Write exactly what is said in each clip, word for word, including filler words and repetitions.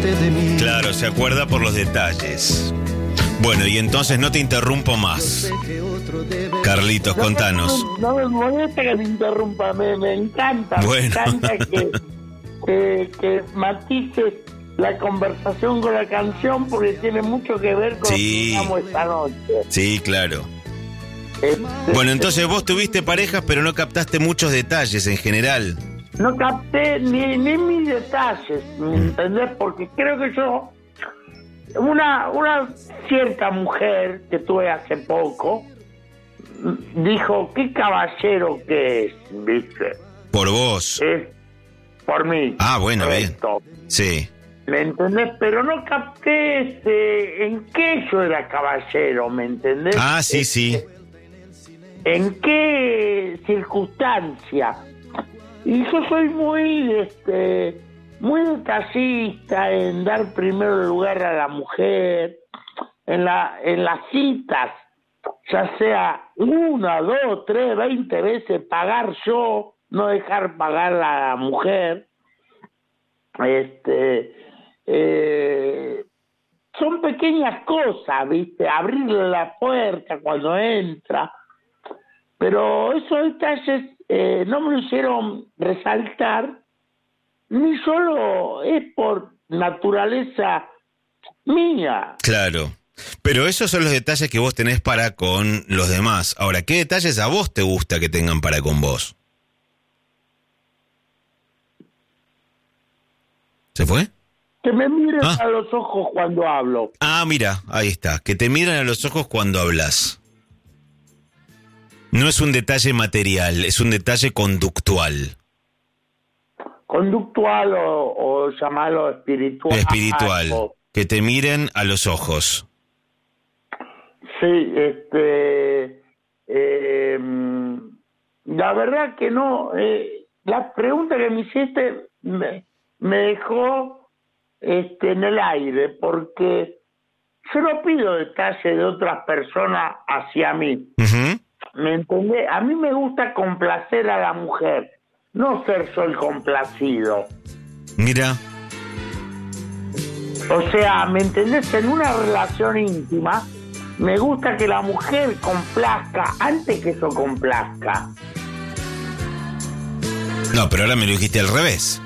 parte de mí. Claro, se acuerda por los detalles. Bueno, y entonces no te interrumpo más. Carlitos, No me- contanos. No me molesta que me interrumpa, me, me encanta. Bueno. Me encanta que, que, que matices la conversación con la canción porque tiene mucho que ver con Sí. lo que hablamos esta noche. Sí, claro. Este, Bueno, entonces vos tuviste parejas, pero no captaste muchos detalles en general. No capté ni, ni mis detalles, ¿me entendés? Porque creo que yo, una, una cierta mujer que tuve hace poco, dijo, qué caballero que es, ¿viste? Por vos. Es por mí. Ah, bueno, bien. Esto, Sí. ¿me entendés? Pero no capté este, en qué yo era caballero, ¿me entendés? Ah, sí, sí. ¿En qué circunstancia? Y yo soy muy, este, muy detallista en dar primero lugar a la mujer, en la, en las citas, ya sea una, dos, tres, veinte veces pagar yo, no dejar pagar a la mujer. Este, eh, son pequeñas cosas, ¿viste? Abrirle la puerta cuando entra. Pero esos detalles eh, no me lo hicieron resaltar, ni solo es por naturaleza mía. Claro. Pero esos son los detalles que vos tenés para con los demás. Ahora, ¿qué detalles a vos te gusta que tengan para con vos? ¿Se fue? Que me miren Ah. a los ojos cuando hablo. Ah, mira, ahí está. Que te miran a los ojos cuando hablas. No es un detalle material, es un detalle conductual. Conductual o, o llamarlo espiritual. Espiritual. O- Que te miren a los ojos. sí, este... eh, la verdad que no. Eh, la pregunta que me hiciste me, me dejó este, en el aire, porque yo no pido detalles de otras personas hacia mí. Ujú. ¿Me entendés? A mí me gusta complacer a la mujer, no ser yo el complacido. Mira, O sea, ¿me entendés? En una relación íntima, me gusta que la mujer complazca antes que yo complazca. no, pero ahora me lo dijiste al revés.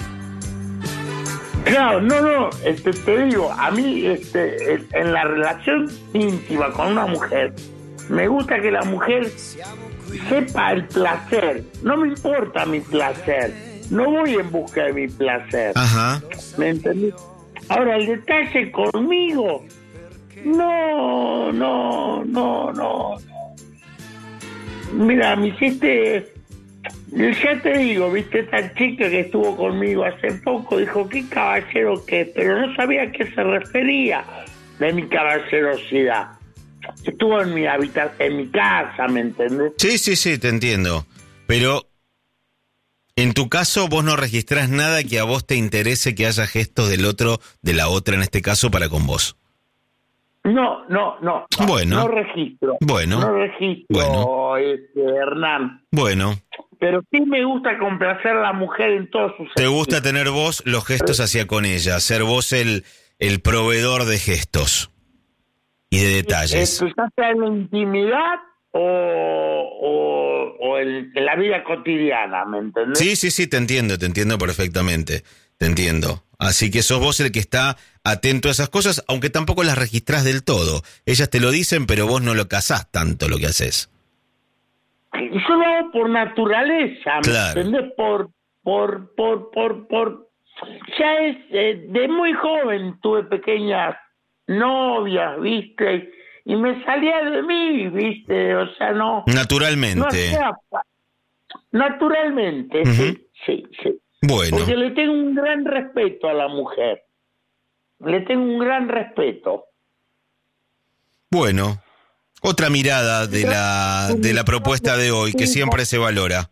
Claro, no, no, este, te digo, a mí este, en- en la relación íntima con una mujer, me gusta que la mujer sepa el placer. No me importa mi placer, no voy en busca de mi placer. Ajá. ¿Me entendés? Ahora, el detalle conmigo, no, no, no, no. Mira, me hiciste, ya te digo, viste, esta chica que estuvo conmigo hace poco, dijo, qué caballero que es, pero no sabía a qué se refería de mi caballerosidad. Estuvo en mi habitación, en mi casa, ¿me entendés? Sí, sí, sí, te entiendo. Pero en tu caso vos no registrás nada que a vos te interese que haya gestos del otro, de la otra en este caso, para con vos. No, no, no. no Bueno. No registro. Bueno. No registro, Bueno. este, Hernán. Bueno, Pero sí me gusta complacer a la mujer en todos sus te gusta sentidos. tener vos los gestos hacia con ella, ser vos el, el proveedor de gestos y de detalles. Esto, ya sea en la intimidad o, o, o en, en la vida cotidiana, ¿me entendés? Sí, sí, sí, te entiendo, te entiendo perfectamente, te entiendo. Así que sos vos el que está atento a esas cosas, aunque tampoco las registrás del todo. Ellas te lo dicen, pero vos no lo cazás tanto lo que haces. Yo lo hago por naturaleza, ¿me Claro. entendés? Por, por, por, por, por... Ya es, eh, de muy joven tuve pequeñas novias, ¿viste? Y me salía de mí, ¿viste? O sea, no... No Naturalmente. hacía fa- Naturalmente, Ujú. sí, sí, sí. Bueno, Porque le tengo un gran respeto a la mujer. Le tengo un gran respeto. bueno. Otra mirada de la, de la propuesta de hoy, que siempre se valora.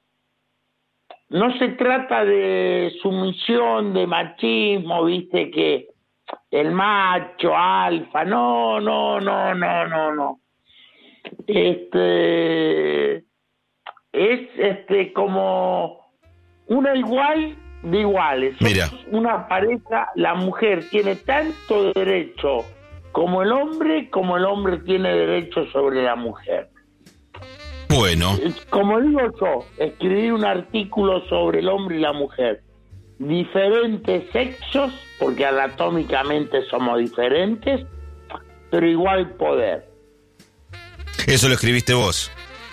No se trata de sumisión, de machismo, viste, que el macho, alfa, no, no, no, no, no, no. Este, es este como una igual de iguales. Mira. Somos una pareja, la mujer tiene tanto derecho como el hombre, como el hombre tiene derecho sobre la mujer. Bueno. Como digo yo, escribí un artículo sobre el hombre y la mujer. Diferentes sexos, porque anatómicamente somos diferentes, pero igual poder. Eso lo escribiste vos.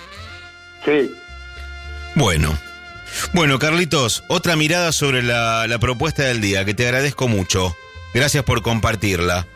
Sí. Bueno. Bueno, Carlitos, otra mirada sobre la, la propuesta del día, que te agradezco mucho. Gracias por compartirla.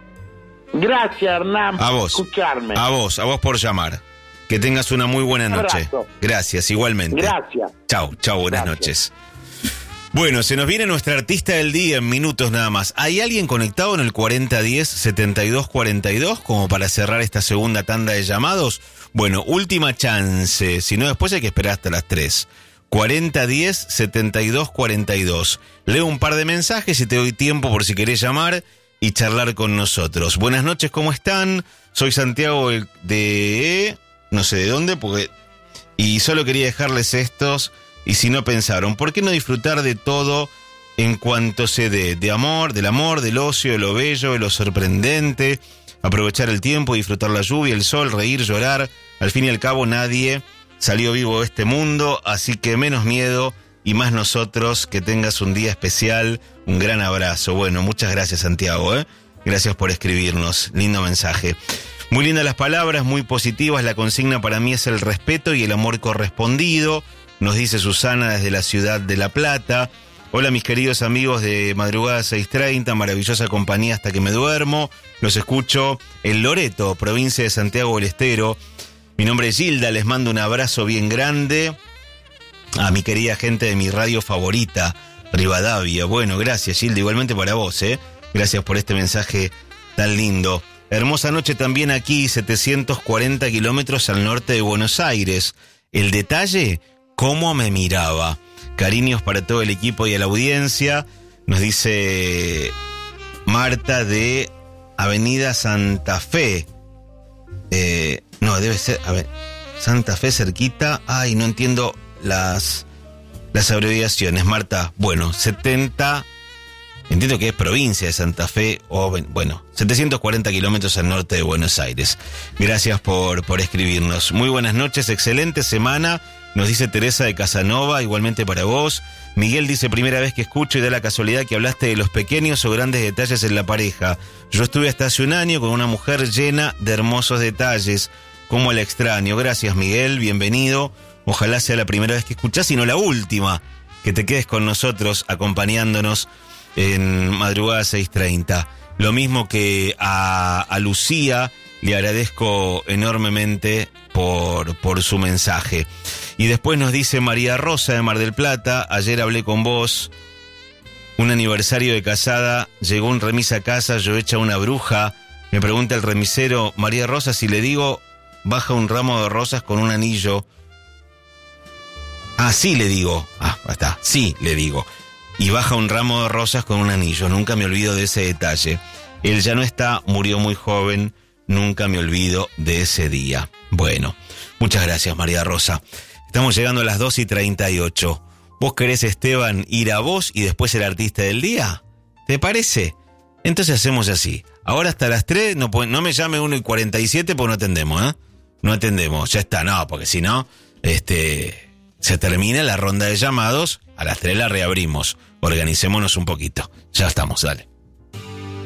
Gracias, Hernán, a por vos, escucharme. A vos, a vos por llamar. Que tengas una muy buena noche. Abrazo. Gracias, igualmente. Gracias. Chau, chau, buenas Gracias. noches. Bueno, se nos viene nuestra artista del día en minutos nada más. ¿Hay alguien conectado en el cuarenta diez setenta y dos cuarenta y dos como para cerrar esta segunda tanda de llamados? Bueno, última chance, si no después hay que esperar hasta las tres. cuarenta diez setenta y dos cuarenta y dos. Leo un par de mensajes y te doy tiempo por si querés llamar y charlar con nosotros. Buenas noches, ¿cómo están? Soy Santiago de... no sé de dónde, porque... y solo quería dejarles estos, y si no pensaron, ¿por qué no disfrutar de todo en cuanto se dé? De amor, del amor, del ocio, de lo bello, de lo sorprendente, aprovechar el tiempo, disfrutar la lluvia, el sol, reír, llorar. Al fin y al cabo nadie salió vivo de este mundo, así que menos miedo y más nosotros. Que tengas un día especial, un gran abrazo. Bueno, muchas gracias, Santiago, ¿eh? Gracias por escribirnos, lindo mensaje. Muy lindas las palabras, muy positivas. La consigna para mí es el respeto y el amor correspondido, nos dice Susana desde la ciudad de La Plata. Hola mis queridos amigos de Madrugada seis treinta, maravillosa compañía hasta que me duermo. Los escucho en Loreto, provincia de Santiago del Estero. Mi nombre es Gilda, les mando un abrazo bien grande a mi querida gente de mi radio favorita, Rivadavia. Bueno, gracias Gilda, igualmente para vos, ¿eh? Gracias por este mensaje tan lindo. Hermosa noche también aquí, setecientos cuarenta kilómetros al norte de Buenos Aires. El detalle, cómo me miraba. Cariños para todo el equipo y a la audiencia, nos dice Marta de Avenida Santa Fe. Eh, no, debe ser, a ver, Santa Fe cerquita. Ay, no entiendo las, las abreviaciones, Marta. Bueno, setenta, entiendo que es provincia de Santa Fe, o bueno, setecientos cuarenta kilómetros al norte de Buenos Aires. Gracias por, por escribirnos. Muy buenas noches, excelente semana. Nos dice Teresa de Casanova, igualmente para vos. Miguel dice, primera vez que escucho y da la casualidad que hablaste de los pequeños o grandes detalles en la pareja. Yo estuve hasta hace un año con una mujer llena de hermosos detalles. Cómo la extraño. Gracias, Miguel, bienvenido. Ojalá sea la primera vez que escuchás y no la última. Que te quedes con nosotros acompañándonos en Madrugada seis treinta. Lo mismo que a, a Lucía, le agradezco enormemente por, por su mensaje. Y después nos dice María Rosa de Mar del Plata, ayer hablé con vos, un aniversario de casada, llegó un remis a casa, yo hecha una bruja, me pregunta el remisero, María Rosa, si le digo, baja un ramo de rosas con un anillo. Ah, sí le digo, ah, está, sí le digo. Y baja un ramo de rosas con un anillo, nunca me olvido de ese detalle. Él ya no está, murió muy joven, nunca me olvido de ese día. Bueno, muchas gracias María Rosa. Estamos llegando a las dos y treinta y ocho. ¿Vos querés, Esteban, ir a vos y después el artista del día? ¿Te parece? Entonces hacemos así. Ahora hasta las tres, no, no me llame uno y cuarenta y siete porque no atendemos, ¿eh? No atendemos, ya está, no, porque si no, este, se termina la ronda de llamados, a las tres la reabrimos. Organicémonos un poquito. Ya estamos, dale.